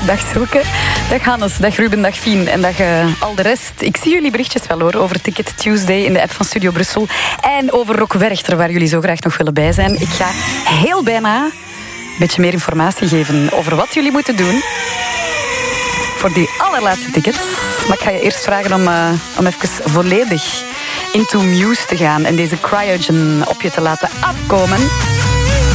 Dag Silke, dag Hannes, dag Ruben, dag Fien en dag al de rest. Ik zie jullie berichtjes wel hoor, over Ticket Tuesday in de app van Studio Brussel. En over Rock Werchter, waar jullie zo graag nog willen bij zijn. Ik ga heel bijna een beetje meer informatie geven over wat jullie moeten doen voor die allerlaatste tickets. Maar ik ga je eerst vragen om even volledig into Muse te gaan en deze Cryogen op je te laten afkomen.